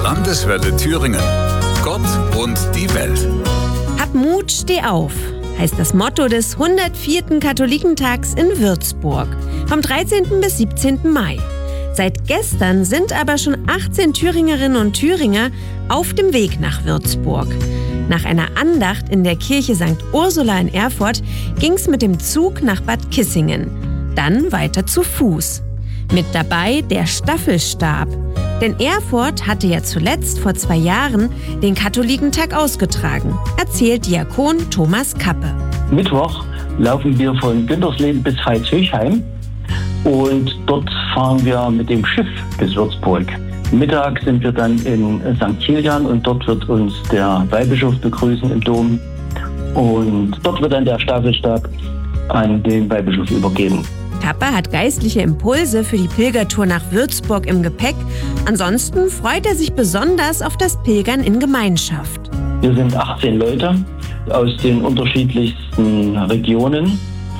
Landeswelle Thüringen. Gott und die Welt. Hab Mut, steh auf, heißt das Motto des 104. Katholikentags in Würzburg vom 13. bis 17. Mai. Seit gestern sind aber schon 18 Thüringerinnen und Thüringer auf dem Weg nach Würzburg. Nach einer Andacht in der Kirche St. Ursula in Erfurt ging's mit dem Zug nach Bad Kissingen. Dann weiter zu Fuß. Mit dabei der Staffelstab. Denn Erfurt hatte ja zuletzt vor 2 Jahren den Katholikentag ausgetragen, erzählt Diakon Thomas Kappe. Mittwoch laufen wir von Güntersleben bis Veitshöchheim und dort fahren wir mit dem Schiff bis Würzburg. Mittag sind wir dann in St. Kilian und dort wird uns der Weihbischof begrüßen im Dom. Und dort wird dann der Staffelstab an den Weihbischof übergeben. Kappe hat geistliche Impulse für die Pilgertour nach Würzburg im Gepäck. Ansonsten freut er sich besonders auf das Pilgern in Gemeinschaft. Wir sind 18 Leute aus den unterschiedlichsten Regionen.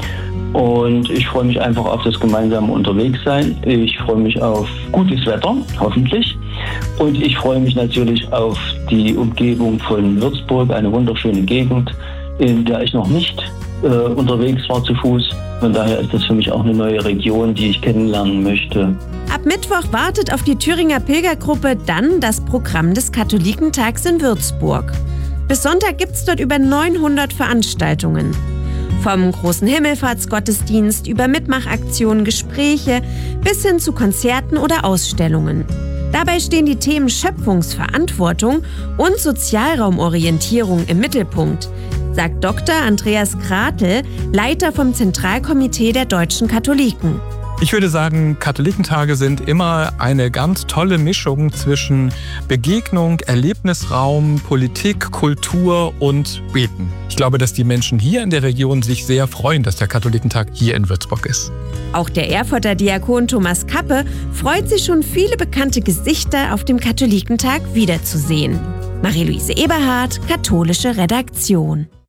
Und ich freue mich einfach auf das gemeinsame Unterwegssein. Ich freue mich auf gutes Wetter, hoffentlich. Und ich freue mich natürlich auf die Umgebung von Würzburg, eine wunderschöne Gegend, in der ich noch nicht unterwegs war zu Fuß. Von daher ist das für mich auch eine neue Region, die ich kennenlernen möchte. Ab Mittwoch wartet auf die Thüringer Pilgergruppe dann das Programm des Katholikentags in Würzburg. Bis Sonntag gibt es dort über 900 Veranstaltungen. Vom großen Himmelfahrtsgottesdienst über Mitmachaktionen, Gespräche bis hin zu Konzerten oder Ausstellungen. Dabei stehen die Themen Schöpfungsverantwortung und Sozialraumorientierung im Mittelpunkt, sagt Dr. Andreas Kratel, Leiter vom Zentralkomitee der deutschen Katholiken. Ich würde sagen, Katholikentage sind immer eine ganz tolle Mischung zwischen Begegnung, Erlebnisraum, Politik, Kultur und Beten. Ich glaube, dass die Menschen hier in der Region sich sehr freuen, dass der Katholikentag hier in Würzburg ist. Auch der Erfurter Diakon Thomas Kappe freut sich schon, viele bekannte Gesichter auf dem Katholikentag wiederzusehen. Marie-Louise Eberhardt, Katholische Redaktion.